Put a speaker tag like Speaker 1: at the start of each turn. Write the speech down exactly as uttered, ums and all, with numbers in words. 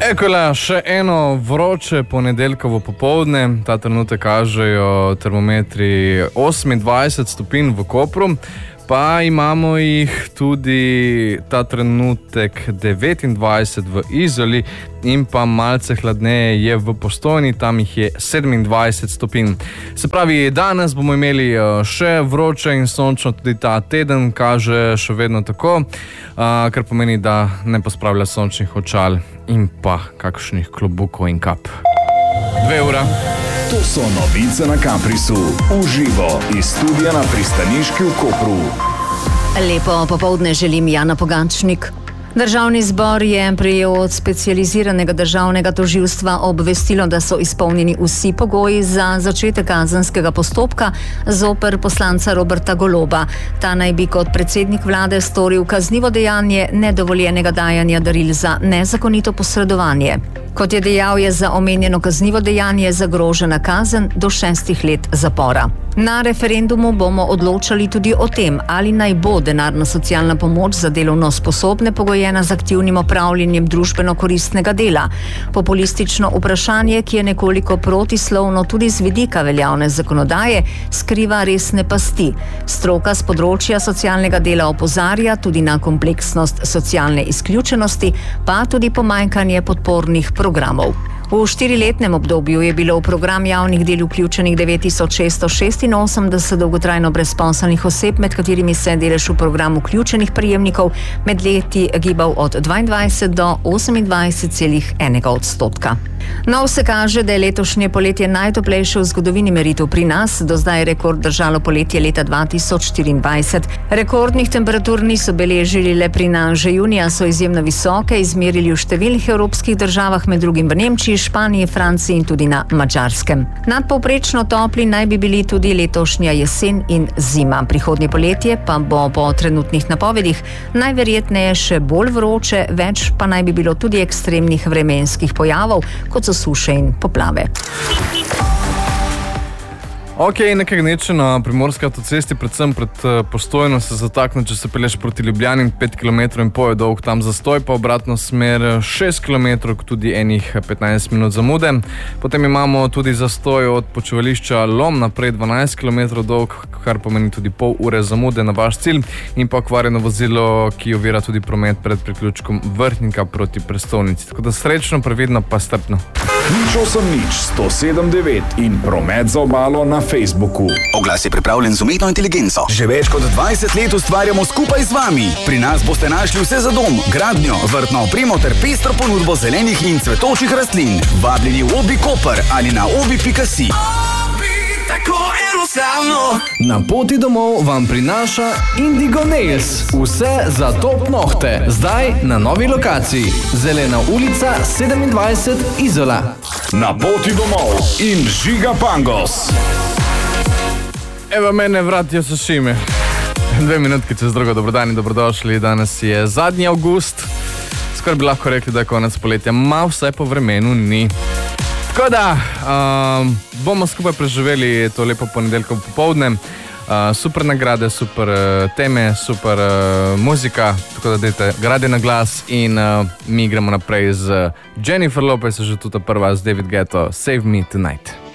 Speaker 1: Ekola, še eno vroče ponedeljkovo popoldne, ta trenutek kažejo termometri osemindvajset stopinj v Kopru, pa imamo jih tudi ta trenutek devetindvajset v Izoli in pa malce hladneje je v Postojni, tam jih je sedemindvajset stopinj. Se pravi, danes bomo imeli še vroče in sončno, tudi ta teden kaže še vedno tako, kar pomeni, da ne pospravlja sončnih očal in pa kakšnih klobukov in kap. Dve ura.
Speaker 2: To so novice na Kaprisu, uživo iz studia na pristaniški v Kopru.
Speaker 3: Lepo popoldne želim, Jana Pogačnik. Državni zbor je prejel od specializiranega državnega tožilstva obvestilo, da so izpolnjeni vsi pogoji za začetek kazenskega postopka zoper poslanca Roberta Goloba. Ta naj bi kot predsednik vlade storil kaznivo dejanje nedovoljenega dajanja daril za nezakonito posredovanje. Kot je dejal, je za omenjeno kaznivo dejanje zagrožena kazen do šestih let zapora. Na referendumu bomo odločali tudi o tem, ali naj bo denarna socialna pomoč za delovno sposobne pogojena z aktivnim opravljanjem družbeno koristnega dela. Populistično vprašanje, ki je nekoliko protislovno tudi z vidika veljavne zakonodaje, skriva resne pasti. Stroka z področja socialnega dela opozarja tudi na kompleksnost socialne izključenosti, pa tudi pomanjkanje podpornih programov. V štiriletnem obdobju je bilo v program javnih del vključenih devet tisoč šeststo šestinosemdeset dolgotrajno brezposelnih oseb, med katerimi se delež v program vključenih prejemnikov med leti gibal od dvaindvajset do osemindvajset celih ena odstotka. No, vse kaže, da je letošnje poletje najtoplejše v zgodovini meritev pri nas, do zdaj je rekord držalo poletje leta dva tisoč štiriindvajset. Rekordnih temperatur niso beležili le pri nas, že junija so izjemno visoke, izmerili v številnih evropskih državah, med drugim v Nemčiji, Španiji, Franciji in tudi na Madžarskem. Nadpovprečno topli naj bi bili tudi letošnja jesen in zima. Prihodnje poletje pa bo po trenutnih napovedih najverjetneje še bolj vroče, več pa naj bi bilo tudi ekstremnih vremenskih pojavov, kot so suše in poplave.
Speaker 1: Ok, nekaj gneče na primorski avtocesti, predvsem pred Postojno se zatakne, če se pelješ proti Ljubljani, pet kilometrov in pol je dolg tam zastoj, pa obratno smer šest kilometrov, tudi enih petnajst minut zamude. Potem imamo tudi zastoj od počivališča Lom naprej dvanajst kilometrov dolg, kar pomeni tudi pol ure zamude na vaš cilj, in pa okvarjeno vozilo, ki ovira tudi promet pred priključkom Vrhnika proti prestolnici. Tako da srečno, previdno pa strpno.
Speaker 2: Nič osem nič, sto sedem devet in promet za obalo na Facebooku.
Speaker 4: Oglas je pripravljen z umetno inteligenco. Že več kot dvajset let ustvarjamo skupaj z vami. Pri nas boste našli vse za dom, gradnjo, vrtno opremo ter pestro ponudbo zelenih in cvetočih rastlin. Vabljeni v Obi Koper ali na obi pika si.
Speaker 5: Tako enostavno.
Speaker 1: Na poti domov vam prinaša Indigo Nails. Vse za top nohte. Zdaj na novi lokaciji. Zelena ulica sedemindvajset Izola.
Speaker 2: Na poti domov in Žiga Pangos.
Speaker 1: Evo mene, vratio se Šime. Dve minutki čez drugo, dobrodani, dobrodošli. Danes je zadnji avgust. Skoraj bi lahko rekli, da je konec poletja. Ma vse po vremenu ni. Tako da, um, bomo skupaj preživeli to lepo ponedeljko popoldne. Uh, super nagrade, super uh, teme, super uh, muzika, tako da dajte grade na glas in uh, mi gremo naprej z Jennifer Lopez, že tudi prva z David Guetta, Save Me Tonight.